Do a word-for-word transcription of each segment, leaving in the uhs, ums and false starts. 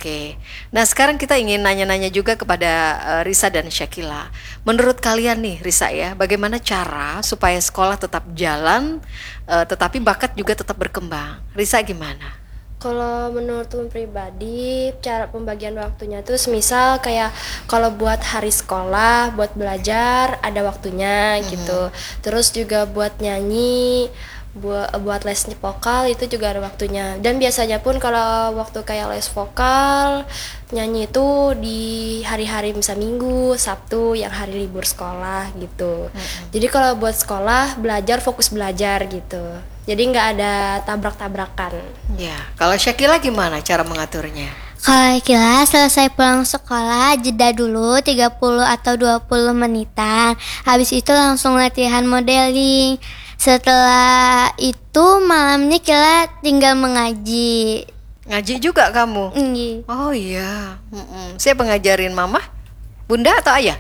Oke. Nah, sekarang kita ingin nanya-nanya juga kepada eh, Risa dan Syakila. Menurut kalian nih, Risa ya, bagaimana cara supaya sekolah tetap jalan, eh, tetapi bakat juga tetap berkembang? Risa gimana? Kalau menurut Tum pribadi, cara pembagian waktunya tuh semisal kayak kalau buat hari sekolah, buat belajar ada waktunya gitu. Terus juga buat nyanyi, buat buat les vokal itu juga ada waktunya. Dan biasanya pun kalau waktu kayak les vokal, nyanyi itu di hari-hari misal Minggu, Sabtu yang hari libur sekolah gitu. Jadi kalau buat sekolah, belajar fokus belajar gitu. Jadi nggak ada tabrak-tabrakan. Ya, kalau Syakila gimana cara mengaturnya? Kalau Kila selesai pulang sekolah, jeda dulu tiga puluh atau dua puluh menitan. Habis itu langsung latihan modeling. Setelah itu malamnya Kila tinggal mengaji. Ngaji juga kamu? Iya. Oh iya. Mm-mm. Siapa ngajarin, mama? Bunda atau ayah?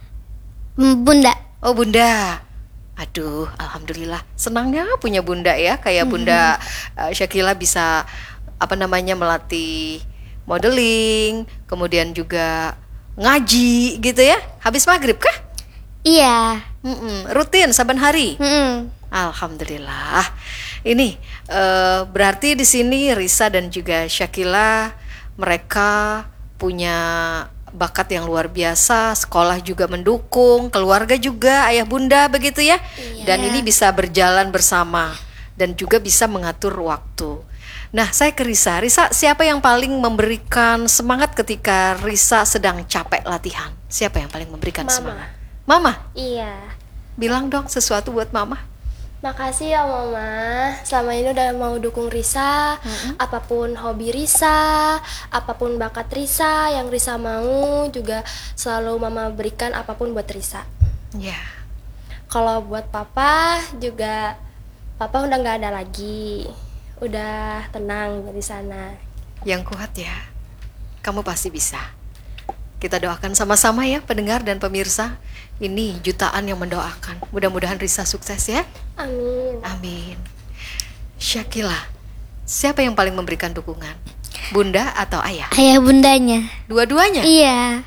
Bunda. Oh, bunda. Aduh, alhamdulillah. Senangnya punya bunda ya, kayak bunda uh, Syakila bisa apa namanya melatih modeling, kemudian juga ngaji gitu ya. Habis maghrib kah? Iya. Mm-mm. Rutin saban hari. Mm-mm. Alhamdulillah. Ini uh, berarti di sini Risa dan juga Syakila mereka punya bakat yang luar biasa, sekolah juga mendukung, keluarga juga, ayah bunda begitu ya. Iya. Dan ini bisa berjalan bersama dan juga bisa mengatur waktu. Nah, saya ke Risa. Risa, siapa yang paling memberikan semangat ketika Risa sedang capek latihan? Siapa yang paling memberikan Mama. semangat? Mama. Iya. Bilang dong sesuatu buat mama. Makasih ya Mama, selama ini udah mau dukung Risa, apapun hobi Risa, apapun bakat Risa, yang Risa mau juga selalu Mama berikan apapun buat Risa. Ya. Kalau buat Papa juga, Papa udah nggak ada lagi, udah tenang di sana. Yang kuat ya. Kamu pasti bisa. Kita doakan sama-sama ya pendengar dan pemirsa. Ini jutaan yang mendoakan. Mudah-mudahan Risa sukses ya. Amin. Amin. Syakila, siapa yang paling memberikan dukungan? Bunda atau ayah? Ayah bundanya. Dua-duanya? Iya.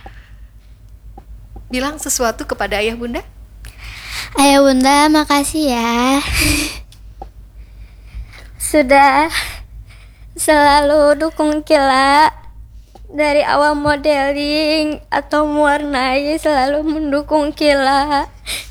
Bilang sesuatu kepada ayah bunda? Ayah bunda, makasih ya. Sudah selalu dukung Kila. Dari awal modeling atau mewarnai selalu mendukung Kila.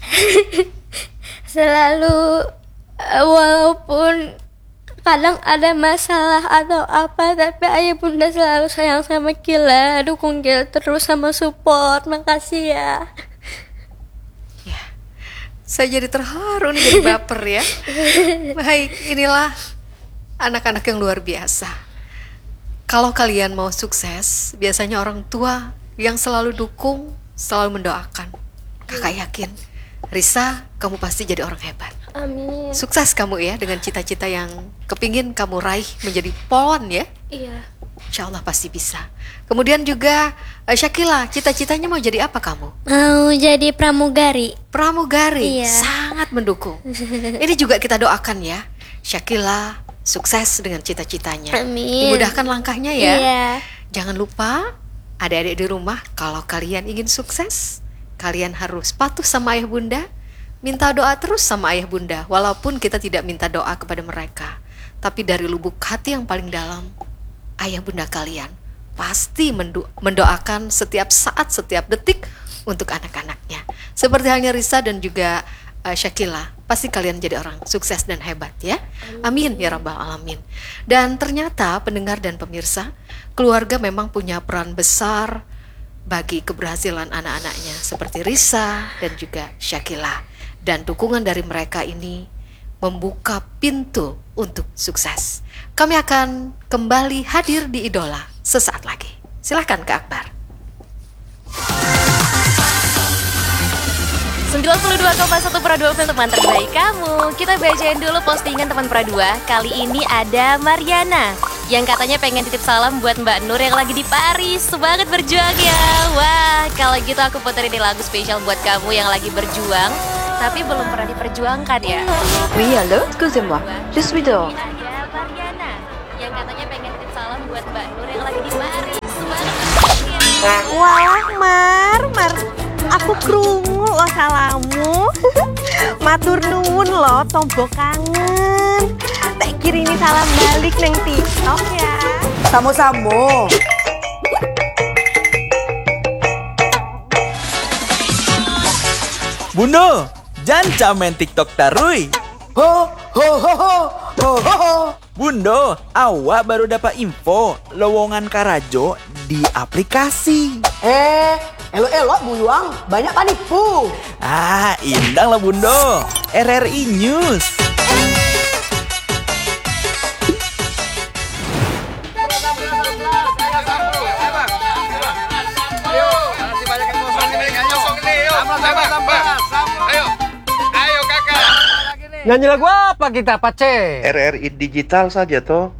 Selalu eh, walaupun kadang ada masalah atau apa, tapi ayah bunda selalu sayang sama Kila, dukung Kila terus sama support. Makasih ya. Ya. Saya jadi terharu nih, jadi baper ya. Baik, inilah anak-anak yang luar biasa. Kalau kalian mau sukses, biasanya orang tua yang selalu dukung, selalu mendoakan. Kakak yakin, Risa, kamu pasti jadi orang hebat. Amin. Sukses kamu ya dengan cita-cita yang kepingin kamu raih menjadi polwan ya. Iya. Insya Allah pasti bisa. Kemudian juga eh, Syakila, cita-citanya mau jadi apa kamu? Mau jadi pramugari. Pramugari. Iya. Sangat mendukung. Ini juga kita doakan ya, Syakila sukses dengan cita-citanya. Amin. Dimudahkan langkahnya ya. Iya. Jangan lupa adik-adik di rumah, kalau kalian ingin sukses, kalian harus patuh sama ayah bunda, minta doa terus sama ayah bunda. Walaupun kita tidak minta doa kepada mereka, tapi dari lubuk hati yang paling dalam, ayah bunda kalian pasti mendo- mendoakan setiap saat, setiap detik untuk anak-anaknya. Seperti halnya Risa dan juga uh, Syakila, pasti kalian jadi orang sukses dan hebat ya. Amin ya rabbal alamin. Dan ternyata pendengar dan pemirsa, keluarga memang punya peran besar bagi keberhasilan anak-anaknya, seperti Risa dan juga Syakila. Dan dukungan dari mereka ini membuka pintu untuk sukses. Kami akan kembali hadir di Idola sesaat lagi. Silahkan Kak Akbar. sembilan puluh dua koma satu Pradua untuk teman terbaik kamu. Kita bacain dulu postingan teman Pradua. Kali ini ada Mariana yang katanya pengen titip salam buat Mbak Nur yang lagi di Paris. Semangat berjuang ya. Wah, kalau gitu aku puterin ini lagu spesial buat kamu yang lagi berjuang tapi belum pernah diperjuangkan ya. Oui, allô, excusez-moi, je suis dehors. Ada Mariana yang katanya pengen titip salam buat Mbak Nur yang lagi di Paris. Walah Mar, Mar, aku krungu lo salamu. Matur nuwun lo tombok kangen. Tak kirimi salam balik neng TikTok ya. Samo-samo. Bundo, jangan main TikTok tarui. Ho ho ho ho ho ho ho. Bundo, awak baru dapat info lowongan Karajo di aplikasi. Eh, elok-elok Buyuang, banyak panipu. Ah, indang lah Bundo. R R I News. Nyanyi lagu apa kita, Pace? R R I digital saja toh.